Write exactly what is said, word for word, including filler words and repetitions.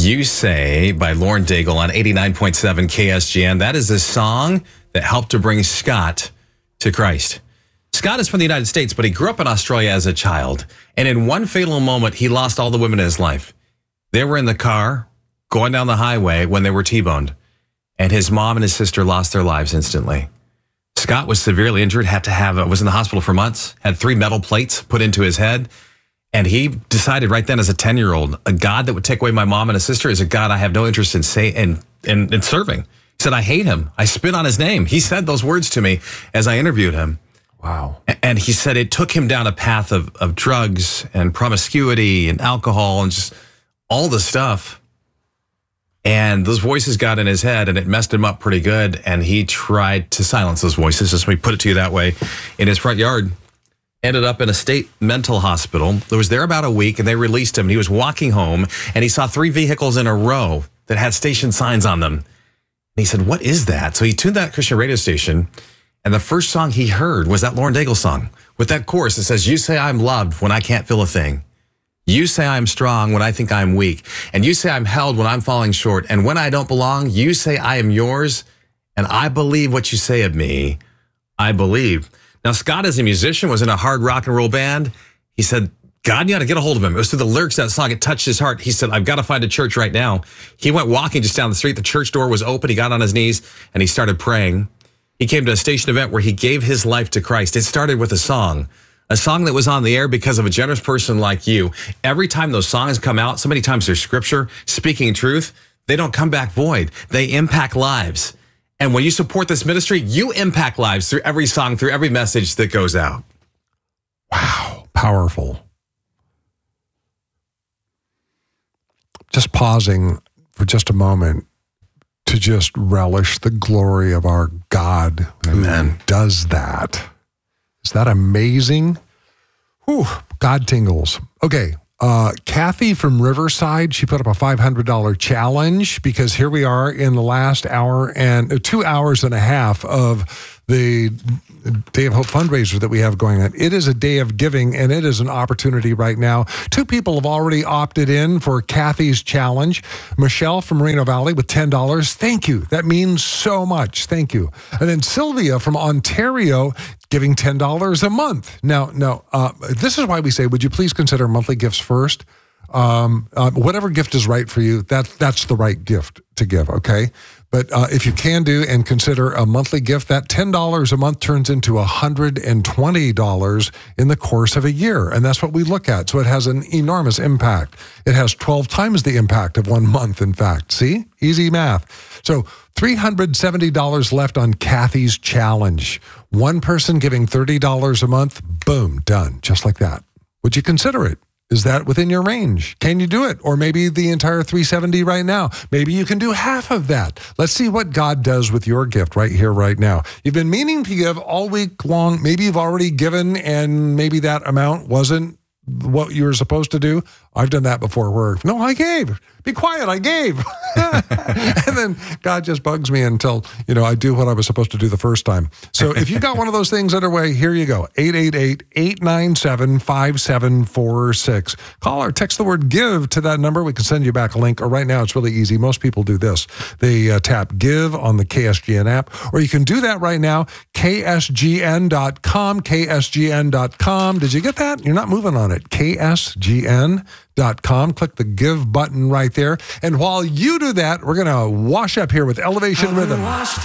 You Say by Lauren Daigle on eighty-nine point seven K S G N. That is the song that helped to bring Scott to Christ. Scott is from the United States, but he grew up in Australia as a child. And in one fatal moment, he lost all the women in his life. They were in the car going down the highway when they were T-boned. And his mom and his sister lost their lives instantly. Scott was severely injured, had to have, was in the hospital for months, had three metal plates put into his head. And he decided right then as a ten-year-old, a God that would take away my mom and a sister is a God I have no interest in say in, in, in serving. He said, I hate him. I spit on his name. He said those words to me as I interviewed him. Wow. And he said it took him down a path of, of drugs and promiscuity and alcohol and just all the stuff. And those voices got in his head and it messed him up pretty good. And he tried to silence those voices, just let me put it to you that way, in his front yard. Ended up in a state mental hospital. He was there about a week and they released him. And he was walking home and he saw three vehicles in a row that had station signs on them. And he said, what is that? So he tuned that Christian radio station. And the first song he heard was that Lauren Daigle song with that chorus that says, you say I'm loved when I can't feel a thing. You say I'm strong when I think I'm weak. And you say I'm held when I'm falling short. And when I don't belong, you say I am yours. And I believe what you say of me. I believe. Now, Scott, as a musician, was in a hard rock and roll band. He said, God, you got to get a hold of him. It was through the lyrics of that song. It touched his heart. He said, I've got to find a church right now. He went walking just down the street. The church door was open. He got on his knees and he started praying. He came to a station event where he gave his life to Christ. It started with a song, a song that was on the air because of a generous person like you. Every time those songs come out, so many times they're scripture, speaking truth, they don't come back void. They impact lives. And when you support this ministry, you impact lives through every song, through every message that goes out. Wow, powerful. Just pausing for just a moment to just relish the glory of our God who Amen. Does that. Is that amazing? Whew, God tingles. Okay. Uh, Kathy from Riverside, she put up a five hundred dollars challenge because here we are in the last hour and uh, two hours and a half of the Day of Hope fundraiser that we have going on. It is a day of giving and it is an opportunity right now. Two people have already opted in for Kathy's challenge. Michelle from Moreno Valley with ten dollars. Thank you. That means so much. Thank you. And then Sylvia from Ontario giving ten dollars a month. Now, now uh, this is why we say, would you please consider monthly gifts first? Um, uh, whatever gift is right for you, that, that's the right gift to give, okay? But uh, if you can do and consider a monthly gift, that ten dollars a month turns into one hundred twenty dollars in the course of a year. And that's what we look at. So it has an enormous impact. It has twelve times the impact of one month, in fact. See? Easy math. So three hundred seventy dollars left on Kathy's challenge. One person giving thirty dollars a month, boom, done. Just like that. Would you consider it? Is that within your range? Can you do it? Or maybe the entire three hundred seventy right now. Maybe you can do half of that. Let's see what God does with your gift right here, right now. You've been meaning to give all week long. Maybe you've already given and maybe that amount wasn't what you were supposed to do. I've done that before where, no, I gave. Be quiet, I gave. And then God just bugs me until, you know, I do what I was supposed to do the first time. So if you've got one of those things underway, here you go. eight eight eight, eight nine seven, five seven four six. Call or text the word give to that number. We can send you back a link. Or right now, it's really easy. Most people do this. They uh, tap give on the K S G N app. Or you can do that right now, K S G N dot com, K S G N dot com. Did you get that? You're not moving on it. K S G N dot com. Click the give button right there. And while you do that, we're going to wash up here with Elevation Rhythm.